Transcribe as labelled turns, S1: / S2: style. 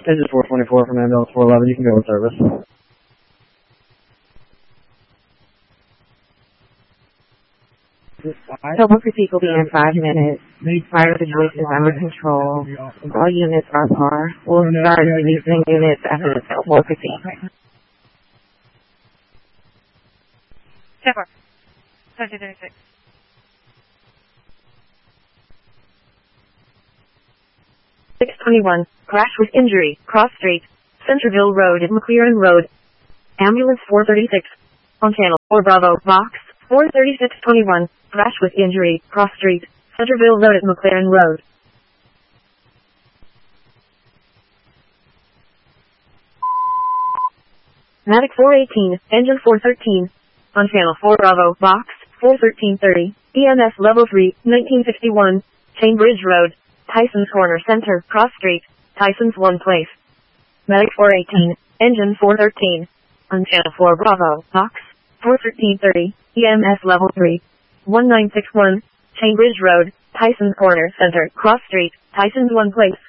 S1: This is 424 from ambulance 411. You can go with service.
S2: Total proceed will be in 5 minutes. Fire situation is under control. All units are par. We'll start releasing units after the total proceed.
S3: 2036.
S2: Crash with injury. Cross Street. Centerville Road at McLaren Road. Ambulance 436. On channel 4 Bravo. Box 43621. Crash with injury. Cross Street. Centerville Road at McLaren Road. Medic 418. Engine 413. On channel 4 Bravo. Box 41330. EMS level 3. 1961. Chainbridge Road. Tyson's Corner Center. Cross Street. Tyson's One Place. Medic 418. Engine 413. On channel 4 Bravo. Box 41330. EMS level 3. 1961. Chainbridge Road. Tyson's Corner Center. Cross Street. Tyson's One Place.